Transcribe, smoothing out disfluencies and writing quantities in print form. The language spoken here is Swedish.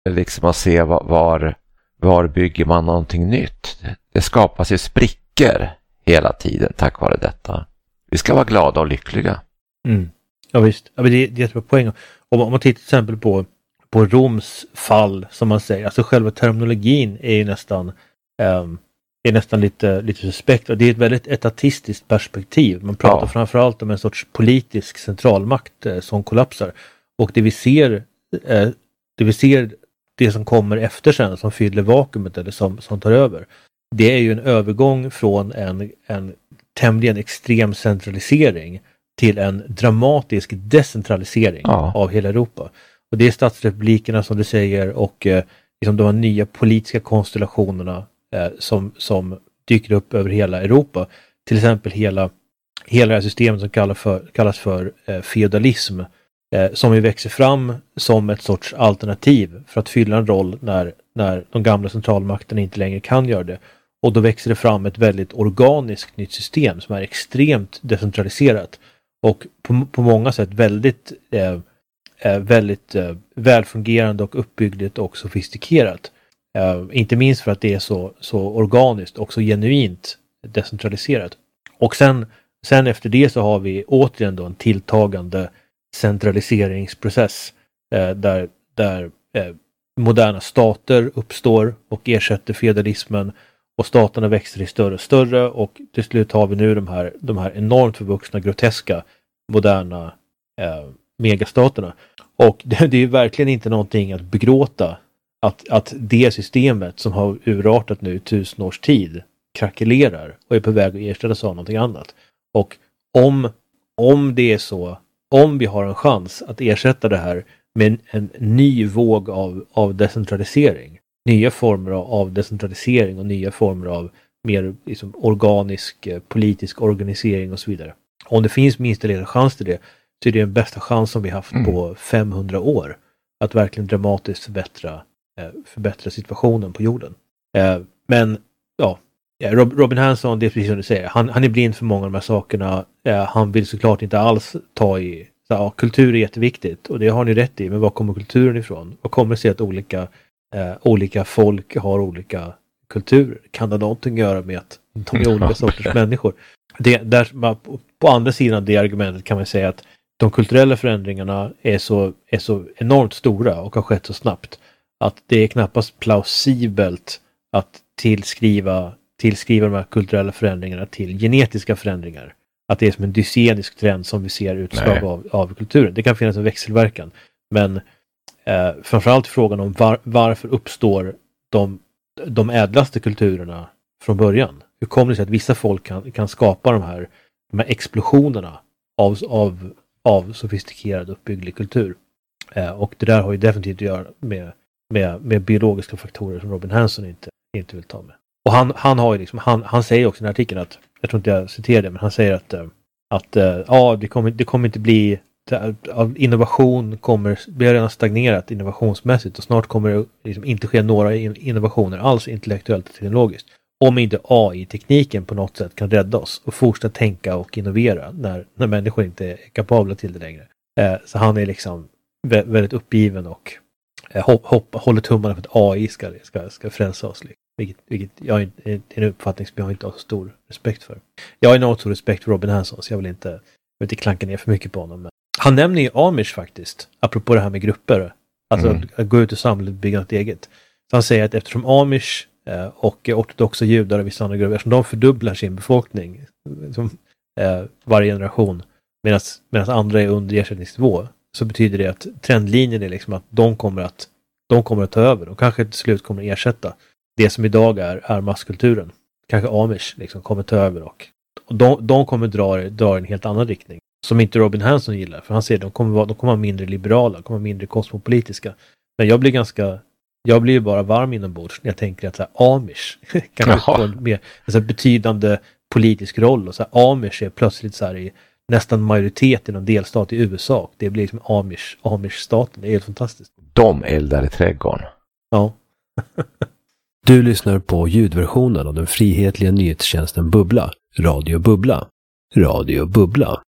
liksom att se var bygger man någonting nytt. Det skapas ju sprickor hela tiden tack vare detta. Vi ska vara glada och lyckliga. Ja visst, ja, men det är jättebra poäng. Om man tittar till exempel på Roms fall som man säger, alltså själva terminologin är ju nästan lite suspekt, och det är ett väldigt etatistiskt perspektiv. Man pratar framförallt om en sorts politisk centralmakt som kollapsar, och det vi ser det som kommer efter sen, som fyller vakuumet eller som tar över, det är ju en övergång från en tämligen extrem centralisering till en dramatisk decentralisering av hela Europa. Och det är statsrepublikerna som du säger, och liksom de här nya politiska konstellationerna som dyker upp över hela Europa. Till exempel hela det här systemet som kallas för feudalism, som ju växer fram som ett sorts alternativ för att fylla en roll när de gamla centralmakterna inte längre kan göra det. Och då växer det fram ett väldigt organiskt nytt system som är extremt decentraliserat och på många sätt väldigt välfungerande och uppbyggligt och sofistikerat. Inte minst för att det är så organiskt och så genuint decentraliserat. Och sen efter det så har vi återigen då en tilltagande centraliseringsprocess där moderna stater uppstår och ersätter feudalismen, och staterna växer till större och större, och till slut har vi nu de här enormt förvuxna, groteska, moderna megastaterna. Och det är verkligen inte någonting att begråta att det systemet som har urartat nu i 1000 års tid krackelerar och är på väg att ersättas av någonting annat. Och om det är så, om vi har en chans att ersätta det här med en ny våg av decentralisering, nya former av decentralisering och nya former av mer liksom organisk politisk organisering och så vidare. Om det finns minsta lilla chans till det, så är det den bästa chans som vi haft på 500 år att verkligen dramatiskt förbättra situationen på jorden. Men ja, Robin Hanson, det är precis som du säger, han är blind för många av de här sakerna. Han vill såklart inte alls ta i kultur är jätteviktigt, och det har ni rätt i, men var kommer kulturen ifrån? Vad kommer det sig att olika folk har olika kulturer? Kan det någonting göra med att de är olika sorters människor? På andra sidan av det argumentet kan man säga att de kulturella förändringarna är så enormt stora och har skett så snabbt att det är knappast plausibelt att tillskriva de här kulturella förändringarna till genetiska förändringar. Att det är som en dysenisk trend som vi ser utslag av kulturen. Det kan finnas en växelverkan. Men framförallt frågan om varför uppstår de ädlaste kulturerna från början? Hur kommer det sig att vissa folk kan skapa de här explosionerna av sofistikerad uppbygglig kultur? Och det där har ju definitivt att göra med biologiska faktorer som Robin Hanson inte vill ta med. Och han har ju liksom, han säger också i den här artikeln att, jag tror inte jag citerar det, men han säger att det kommer inte bli, innovation blir redan stagnerat innovationsmässigt, och snart kommer det liksom inte ske några innovationer alls intellektuellt och teknologiskt, om inte AI-tekniken på något sätt kan rädda oss och fortsätta tänka och innovera när människor inte är kapabla till det längre. Så han är liksom väldigt uppgiven och håller tummarna för att AI ska frälsa oss. Vilket jag är en uppfattning som jag inte har så stor respekt för. Jag har enormt stor respekt för Robin Hanson, så jag vill inte klanka ner för mycket på honom. Men han nämner ju Amish faktiskt, apropå det här med grupper. Alltså att gå ut och samla och bygga något eget. Så han säger att eftersom Amish och ortodoxa judar och vissa andra grupper, eftersom de fördubblar sin befolkning varje generation, medan andra är under ersättningsnivå, så betyder det att trendlinjen är liksom att de kommer att ta över och kanske till slut kommer att ersätta det som idag är masskulturen. Kanske Amish liksom kommer ta över, och de kommer dra en helt annan riktning som inte Robin Hanson gillar, för han säger de kommer vara mindre liberala, de kommer vara mindre kosmopolitiska. Men jag blir bara varm inombords när jag tänker att så här, Amish kan få en mer betydande politisk roll, och så här, Amish är plötsligt så här i nästan majoritet i någon delstat i USA. Det blir liksom Amish-staten. Det är helt fantastiskt. De eldar i trädgården. Ja. Du lyssnar på ljudversionen av den frihetliga nyhetstjänsten Bubbla. Radio Bubbla. Radio Bubbla.